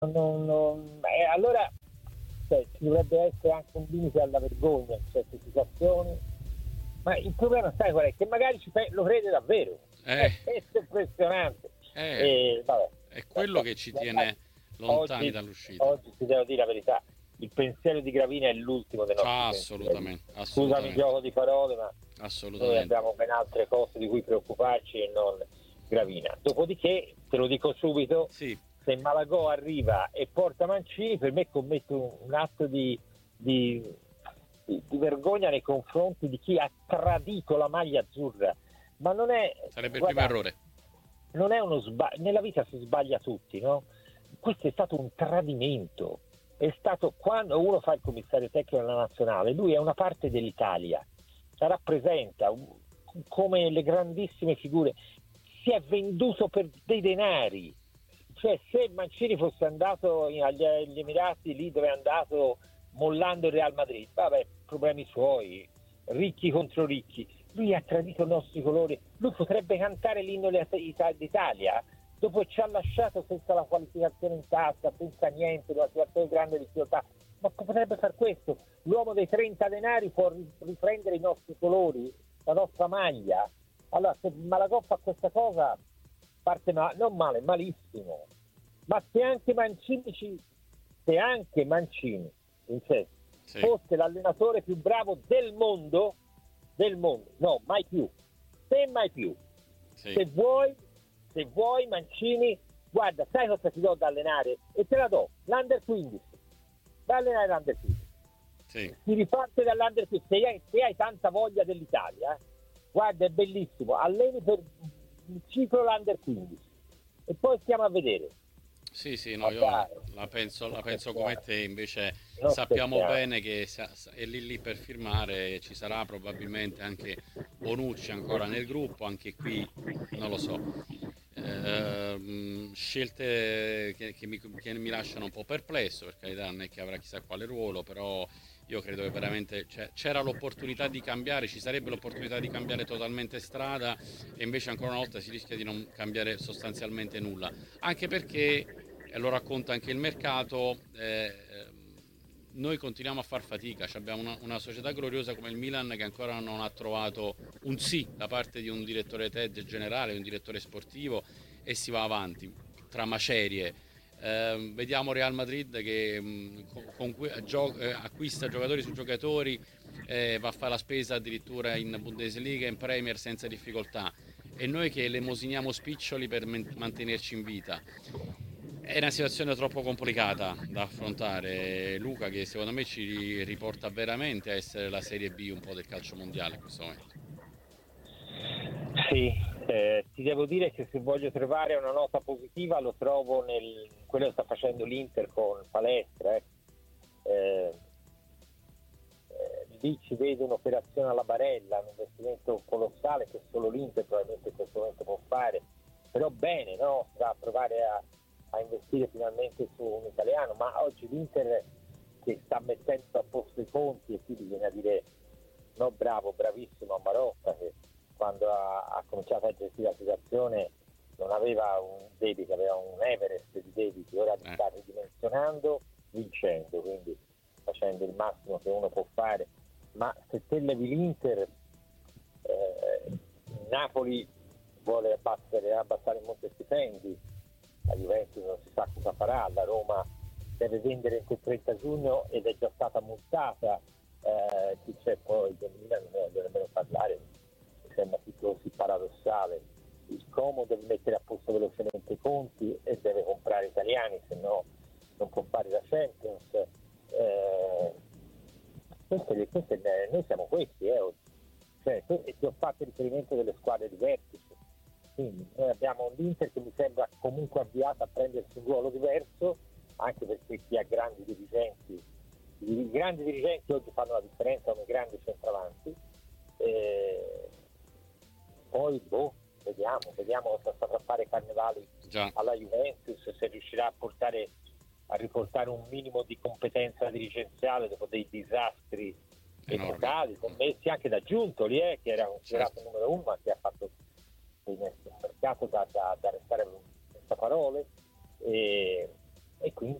Allora ci dovrebbe essere anche un limite alla vergogna in certe situazioni, ma il problema sai qual è? Che magari lo crede davvero, Eh, questo è impressionante. eh, E vabbè, è quello che ci tiene lontani oggi, dall'uscita. oggi ti devo dire la verità, il pensiero di Gravina è l'ultimo dei nostri Ah, pensieri. assolutamente, Scusami il assolutamente, gioco di parole, ma noi assolutamente. abbiamo ben altre cose di cui preoccuparci e non Gravina. Dopodiché, te lo dico subito, Sì, se Malagò arriva e porta Mancini, per me commette un atto di, di vergogna nei confronti di chi ha tradito la maglia azzurra. Ma non è, sarebbe il primo guarda, errore. non è uno sbaglio, nella vita si sbaglia tutti, no? Questo è stato un tradimento. È stato quando uno fa il commissario tecnico della nazionale, lui è una parte dell'Italia, la rappresenta come le grandissime figure, si è venduto per dei denari. Cioè, se Mancini fosse andato agli Emirati, lì dove è andato mollando il Real Madrid, vabbè, problemi suoi, ricchi contro ricchi. Lui ha tradito i nostri colori, lui potrebbe cantare l'inno d'Italia, dopo ci ha lasciato senza la qualificazione in tasca, senza niente, una situazione di grande difficoltà, ma potrebbe fare questo. L'uomo dei 30 denari può riprendere i nostri colori, la nostra maglia. Allora, se Malagò fa questa cosa, parte non male, malissimo. Ma se anche Mancini in sé Sì, fosse l'allenatore più bravo del mondo, no, mai più, se mai più. sì, Se vuoi, se vuoi Mancini, guarda, sai cosa ti do da allenare? E te la do, l'Under 15. Da allenare l'Under 15. sì. Si riparte dall'Under 15. Se hai tanta voglia dell'Italia, guarda, è bellissimo. Alleni per un ciclo l'Under 15. E poi stiamo a vedere. Sì, sì, no, Ma io dai, la non penso come scherziamo. te, invece Non sappiamo scherziamo. bene che è lì lì per firmare, ci sarà probabilmente anche Bonucci ancora nel gruppo, anche qui non lo so. Scelte che mi lasciano un po' perplesso, per carità, non è che avrà chissà quale ruolo, però io credo che veramente c'era l'opportunità di cambiare, ci sarebbe l'opportunità di cambiare totalmente strada e invece ancora una volta si rischia di non cambiare sostanzialmente nulla anche perché, e lo racconta anche il mercato, noi continuiamo a far fatica, abbiamo una società gloriosa come il Milan che ancora non ha trovato un sì da parte di un direttore generale, un direttore sportivo e si va avanti tra macerie. Vediamo Real Madrid che acquista giocatori su giocatori, va a fare la spesa addirittura in Bundesliga e in Premier senza difficoltà e noi che elemosiniamo spiccioli per mantenerci in vita. È una situazione troppo complicata da affrontare, Luca, che secondo me ci riporta veramente a essere la Serie B un po' del calcio mondiale in questo momento. Sì, ti devo dire che se voglio trovare una nota positiva lo trovo nel quello che sta facendo l'Inter con Palestra. Eh, lì ci vedo un'operazione alla Barella, un investimento colossale che solo l'Inter probabilmente in questo momento può fare, però bene, no? Va a provare a investire finalmente su un italiano, ma oggi l'Inter che sta mettendo a posto i conti e qui bisogna dire no, bravo, bravissimo a Marotta che quando ha cominciato a gestire la situazione non aveva un debito, aveva un Everest di debiti, ora li Eh, sta ridimensionando vincendo, quindi facendo il massimo che uno può fare. Ma se te levi l'Inter, Napoli vuole abbassare molti stipendi, la Juventus non si sa cosa farà, la Roma deve vendere entro il 30 giugno ed è già stata multata, chi c'è poi del Milan non ne voglio nemmeno parlare, mi sembra tutto così paradossale. Il Como deve mettere a posto velocemente i conti e deve comprare italiani, se no non può fare la Champions. Noi siamo questi oggi. Cioè, ti ho fatto riferimento delle squadre di vertice. Quindi noi abbiamo l'Inter che mi sembra comunque avviata a prendersi un ruolo diverso, anche perché chi ha grandi dirigenti, i grandi dirigenti oggi fanno la differenza come grandi centravanti. Eh, Poi vediamo cosa saprà fare Carnevali già, alla Juventus, se riuscirà a riportare un minimo di competenza dirigenziale dopo dei disastri enormi. epocali, commessi anche da Giuntoli, che era considerato Certo. il numero uno, ma che ha fatto un mercato da restare senza parole. E, e quindi